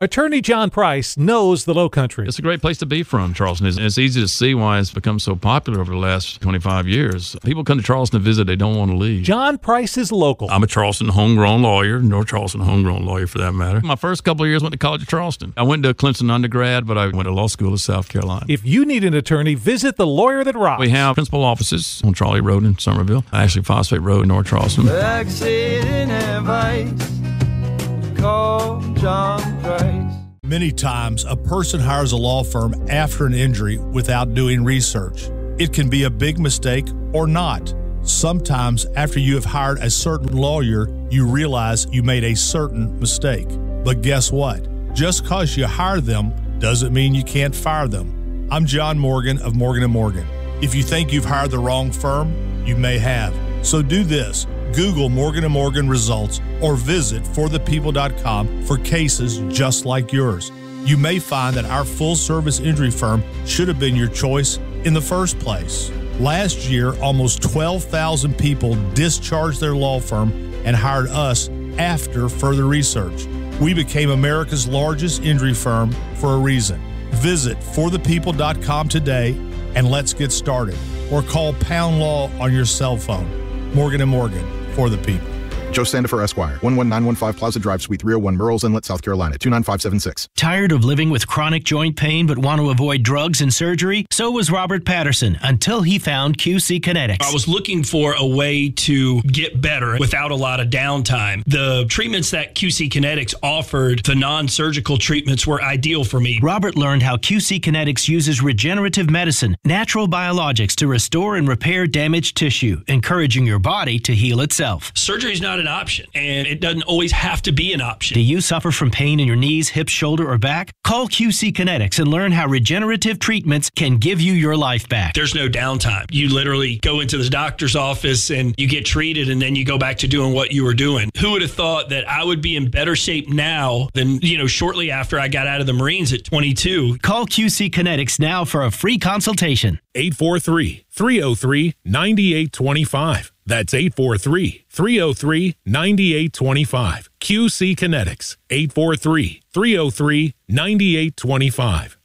Attorney John Price knows the Lowcountry. It's a great place to be from, Charleston. It's easy to see why it's become so popular over the last 25 years. People come to Charleston to visit. They don't want to leave. John Price is local. I'm a Charleston homegrown lawyer, North Charleston homegrown lawyer for that matter. My first couple of years went to College of Charleston. I went to Clemson undergrad, but I went to law school in South Carolina. If you need an attorney, visit the Lawyer That Rocks. We have principal offices on Charlie Road in Somerville, actually Phosphate Road in North Charleston. Call John Price. Many times, a person hires a law firm after an injury without doing research. It can be a big mistake or not. Sometimes, after you have hired a certain lawyer, you realize you made a certain mistake. But guess what? Just because you hire them doesn't mean you can't fire them. I'm John Morgan of Morgan & Morgan. If you think you've hired the wrong firm, you may have. So do this. Google Morgan & Morgan results or visit forthepeople.com for cases just like yours. You may find that our full-service injury firm should have been your choice in the first place. Last year, almost 12,000 people discharged their law firm and hired us after further research. We became America's largest injury firm for a reason. Visit forthepeople.com today and let's get started. Or call Pound Law on your cell phone. Morgan & Morgan, for the people. Joe Sandifer, Esquire, 11915 Plaza Drive, Suite 301, Murrells Inlet, South Carolina, 29576. Tired of living with chronic joint pain but want to avoid drugs and surgery? So was Robert Patterson until he found QC Kinetics. I was looking for a way to get better without a lot of downtime. The treatments that QC Kinetics offered, the non-surgical treatments, were ideal for me. Robert learned how QC Kinetics uses regenerative medicine, natural biologics to restore and repair damaged tissue, encouraging your body to heal itself. Surgery is not an option, and it doesn't always have to be an option. Do you suffer from pain in your knees, hips, shoulder, or back? Call QC Kinetics and learn how regenerative treatments can give you your life back. There's no downtime. You literally go into the doctor's office and you get treated, and then you go back to doing what you were doing. Who would have thought that I would be in better shape now than, shortly after I got out of the Marines at 22? Call QC Kinetics now for a free consultation. 843-303-9825. That's 843-303-9825. QC Kinetics. 843-303-9825.